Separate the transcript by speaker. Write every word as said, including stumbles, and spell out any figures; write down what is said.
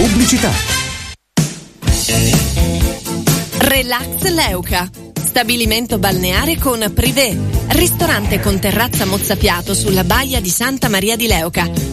Speaker 1: Pubblicità.
Speaker 2: Relax Leuca. Stabilimento balneare con privé. Ristorante con terrazza mozzapiato sulla baia di Santa Maria di Leuca.